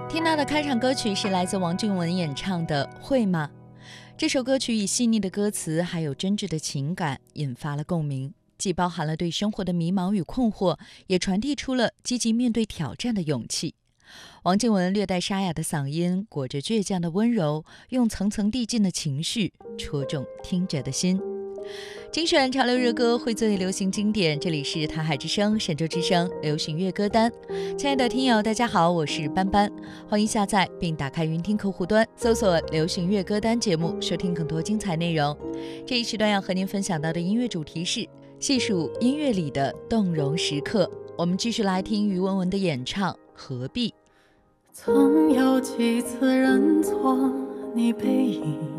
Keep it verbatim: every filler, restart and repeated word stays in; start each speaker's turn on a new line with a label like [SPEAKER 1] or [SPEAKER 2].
[SPEAKER 1] 听到的开场歌曲是来自王俊文演唱的《会吗》。这首歌曲以细腻的歌词还有真挚的情感引发了共鸣，既包含了对生活的迷茫与困惑，也传递出了积极面对挑战的勇气。王靖雯略带沙哑的嗓音，裹着倔强的温柔，用层层递进的情绪戳中听者的心。精选潮流热歌，汇萃流行经典，这里是台海之声、神州之声流行乐歌单。亲爱的听友大家好，我是班班，欢迎下载并打开云听客户端，搜索流行乐歌单节目，收听更多精彩内容。这一时段要和您分享到的音乐主题是细数音乐里的动容时刻。我们继续来听于文文的演唱《何必》。
[SPEAKER 2] 曾有几次认错你背影，